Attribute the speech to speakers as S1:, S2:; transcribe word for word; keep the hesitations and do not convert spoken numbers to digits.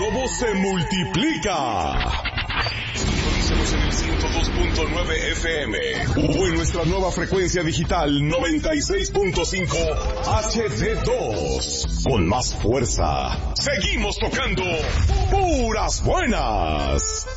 S1: todo se multiplica. Sintonízanos en el ciento dos punto nueve F M o en nuestra nueva frecuencia digital noventa y seis punto cinco H D dos. Con más fuerza, seguimos tocando puras buenas.